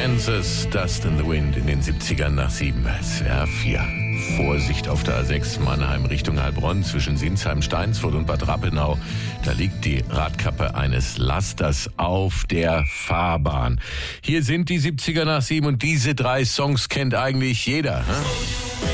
Kansas, Dust in the Wind in den 70ern nach 7, SWR 4. Vorsicht auf der A6 Mannheim Richtung Heilbronn zwischen Sinsheim, Steinsfurt und Bad Rappenau. Da liegt die Radkappe eines Lasters auf der Fahrbahn. Hier sind die 70er nach 7 und diese 3 Songs kennt eigentlich jeder.